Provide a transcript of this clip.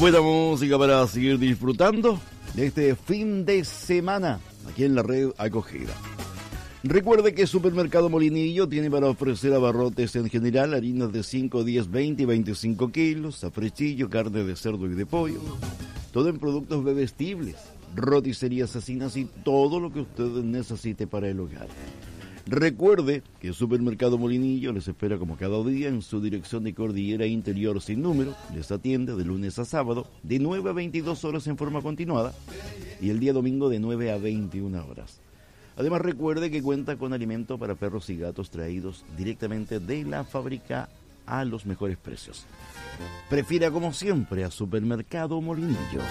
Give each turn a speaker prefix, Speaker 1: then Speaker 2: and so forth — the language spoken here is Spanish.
Speaker 1: Buena música para seguir disfrutando de este fin de semana aquí en la red acogida. Recuerde que Supermercado Molinillo tiene para ofrecer abarrotes en general, harinas de 5, 10, 20 y 25 kilos, safrechillo, carne de cerdo y de pollo, todo en productos bebestibles, roticerías asesinas y todo lo que usted necesite para el hogar. Recuerde que Supermercado Molinillo les espera como cada día en su dirección de Cordillera Interior sin número. Les atiende de lunes a sábado de 9 a 22 horas en forma continuada y el día domingo de 9 a 21 horas. Además recuerde que cuenta con alimento para perros y gatos traídos directamente de la fábrica a los mejores precios. Prefiera como siempre a Supermercado Molinillo.